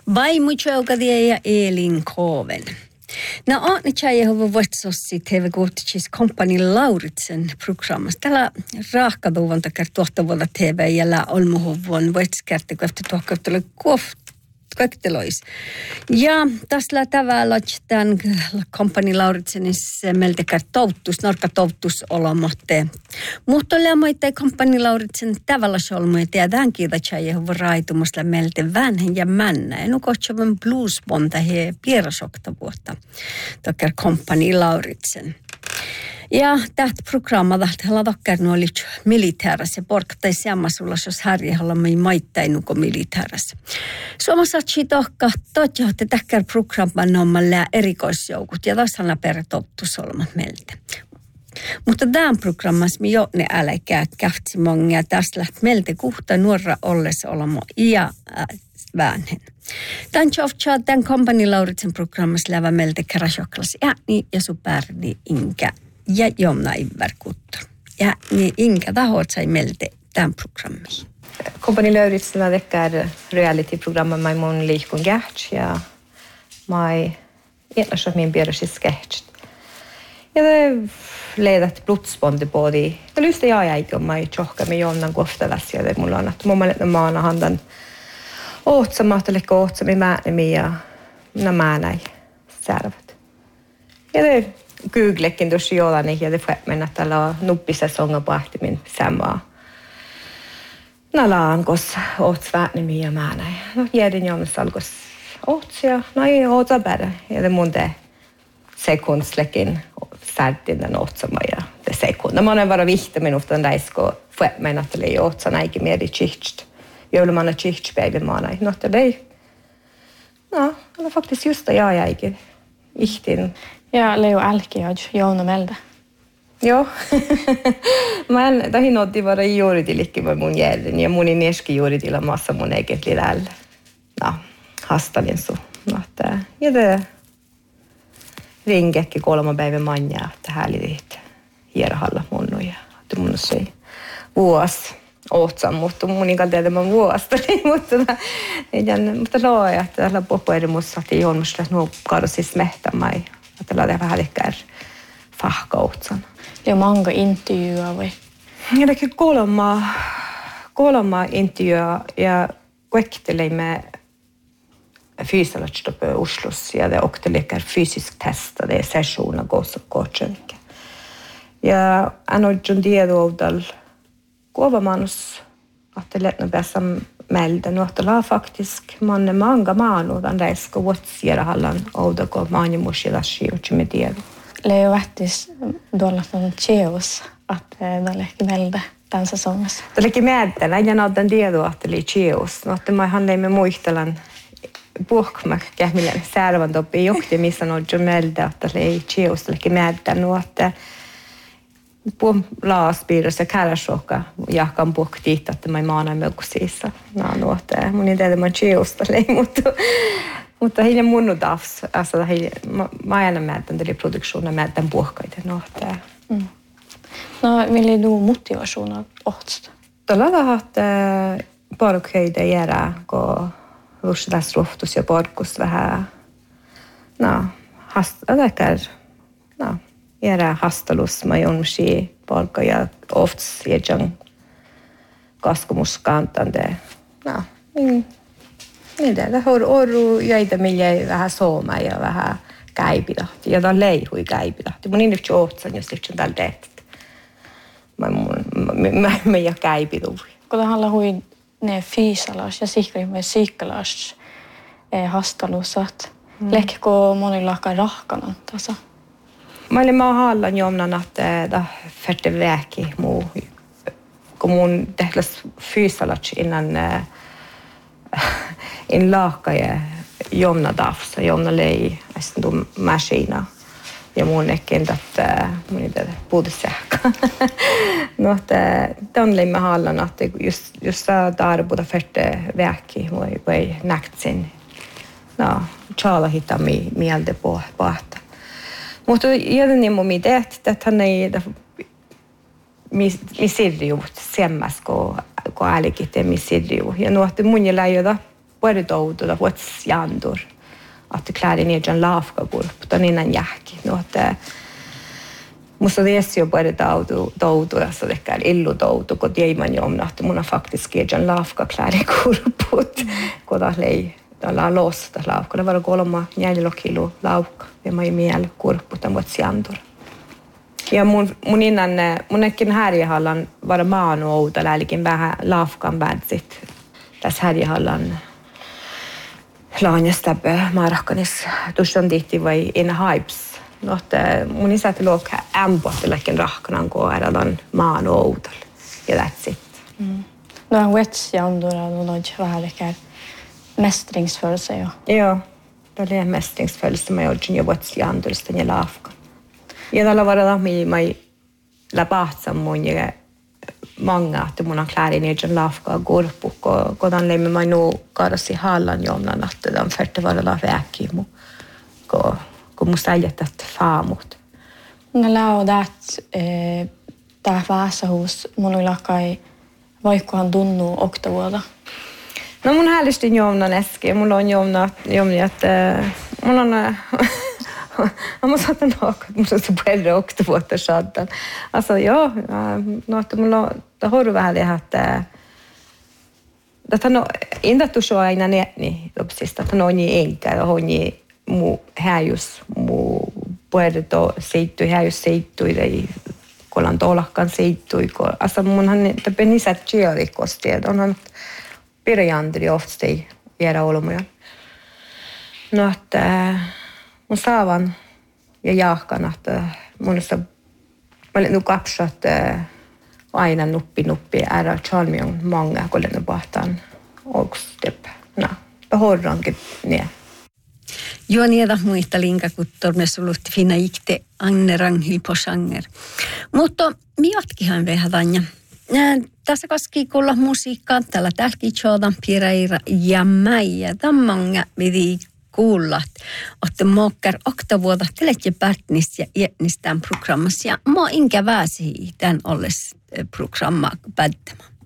Vai muchokadia ja Elin Koven. Na aani tjäjähuvun vuotsossi TV-kuuttis Company Lauritsen programmassa. Tällä rahkaduvan takar tuottavuudella TV ja olmuhuvun vuotskärti kohta tuokkauttelu koktelois. Ja tässä tavalla tämän Company Lauritsenissa meiltä touttus, norka touttus olomotte. Mutta olemme Company Lauritsen tavalla solmuja tiedään kiitä tjäjähuvun raitumusta meiltä vänhen ja männä. En ole kohtavan bluesbonta he pierasokta vuotta. Takar Company Lauritsen. Ja tästä programma tähtäällä takkarnu oli militäärässä. Porkattai samasulas, jos härjähallamai maittainuko militäärässä. Suomasatsi tohka tohjohti täkkär programman omalle erikoisjoukut ja tasana perätoptusolma meiltä. Mutta tämän programmassa me jo ne älkää kähtsi mongia tästä meiltä kuhta nuora ollessa olamo ja väänhen. Tämän tjoftsaa tämän Company Lauritsen programmassa lävä meiltä käräsjoklas ja superni inkä. Ja Jomna Iverkuttur. Ja niin inkä tahot sai meiltä tämän programmiin. Company Lauritsen tekkär reality-programma mai mun liikun gärts ja mai enässä min pieräsis sketcht. Ja det ledat blodsbonde på det. Ja lyste jag eikä mai tjohka med Jomnan koftalas ja det mulla on att mamma lette maana handan ootsamahtelekko ootsami määnemi ja nämänäi särvät. Ja det Googlekin tuossa jollani ja det får mennä tällä nuppisäsonga pahtimin samaa. Nalaan kos ootsväänimi ja määnäi. No jäden jommassa alkos ootsia. No ei ootsa bära. Ja det mun te sekundslekin särtin den ootsama ja det sekunda. Mä olen vara vihta minufta den räisko får mennä tällä ei ootsa näikin mieli chicht. Joulumanna chicht päivä maanai. No det ei. No, det var faktiskt just det jag eikin. Ihtin. Ja Leo Älkiöj, Joona Melde. Joo. Mä en tahin otti vara juuritillikki vai mun järjen ja munin eski juuritilla massa mun eiket lidällä. No, hastalin su. No, ja det ringekki 3 päivän manja, että häälidit hierahalla munnu ja että mun se vuos ootsan, mutta munin kalteella mä vuosta. Mutta laaja, että tällä poppuerimussa ei olmusta nuo karsis mehtämään. Että laitetaan vähän liikkää fahkautsan. Det är många intervjuer vai? Ja det är kolma intervjuer ja kuektelimme fysiologiskt på Oslos ja det också liikkää fysisk testa det sessioner gossa coaching. Ja anodjon diedoudal kuovamanus att lättna bästa melden och att la faktiskt man många manu den där ska vuotsiera hallan ouda maanimushilla shiuchi media. Leo Vättis tuolla on cheos att det lähti melde tämän säsongas. Det lähti melde ja nadan diedo att det cheos no att man handlar med muistelan puhkmak kähmille särvan toppi jokti missä no jo melde att det cheos lähti melde no att på laaspiirros ja kärashoka jahkan puhktiit että mä maana melkusissa na nuote mun idea mä cheosta lei mutta hinne munnu tafs alltså mä aina määtän tälle produktionen määtän puhkaita nuote. No ville du motivationen åt? Tällä tahat parkheide jäädä ko vuosidas rohtus ja parkus vähän no hastakar no jäädä hastalus mä jonsi palkka ja ofts jäjän kaskumuskantan no niin det har oru jäitä mille vähän sooma ja vähän käipida ja ta leihui käipida mun inte chootsan jos sitten tällä teet mä ja käipidu kun halla hui ne fysalas ja sikrimme sikkalas hastalusat lekko monilla rahkanan tasa. Mä olin hallan jomnan että färte väki muu kun mun tehlas fysalas innan in laaka ja jomna dafsa jomna lei ästun maskina ja mun ekin että mun inte puudussähkö. No että ton lei mä hallan että just där både färte väki voi näktsin. No chala hitta mieltä pohta. Mutta jäden mun midet että hän ei mi sirriu semmas ko älkite mi sirriu ja no että mun läjöda puolitoutu ja vuots jandur. Att kläri ner jan lafka gurp, ton innan jähki. No, että musta tiesi jo puolitoutu ja så dekään illutoutu, kun tieimän jomna, että mun on faktiski jan lafka kläri gurput. Kun taas lei, tällä losta laukka. Det var kolma 4 kilo laukka, ja mä ei miel gurput ja vuots jandur. Ja mun innan, mun ekin härjehallan var maanu outa, lälikin vähän lafkan värdsit. Tässä härjehallan laanjastabbe markkanis tuossa tihti vai en hypes. No, että mun isät luokka ämpottelekin rahkanan koiradan maan outal. Ja that's it. No, vets ja andura on noin vähän ehkä mestringsfølelse jo. Joo, det är mestringsfølelse med jokin ja vets ja andurista ja lafkan. Ja tällä varalla mai läpahtsa mun ja många att mun on kläri ner lafka gurpu kun dan leimme mai nu karasi hallan jomnan att dan färte varalla väkimu kun musta jätät faamut. No lao tää väsähus mun lakai vaikkohan tunnu oktavuoda. No mun hälistin jomnan äsken. Mulla on jomni että mulla on mä saatan että mulla on puolella oktavuotta saatan. Alltså joo, no että mulla on horru vähän että no inda tuossa aina netni topsista että no niin enkä ja honi mu häjus mu puolella seittui häjus seittui ei kolan tolakkan seittui ko alltså munhan että penisät chiarikosti että onhan pirjandri ofta ei jäädä olomuja. No että mun saavan ja jahkan että munista mä olen nu kapsat aina nuppi ära chalmion många kollen bahtan och step. No, behorrankin ne. Juonieda muista linka kuttorne sulutti fina ikte Agne Ragnhild på genre. Mutta miatkihan vehadanja. Tässä koski kuulla musiikkaa tällä tälkichoda Piraira ja Mäijä. Tammonga vidi kuulla, että mokkar oktavuoda teletje pärtnis ja ietnistään programmassa. Ja mä inkä väsi tämän olles programma päättämään.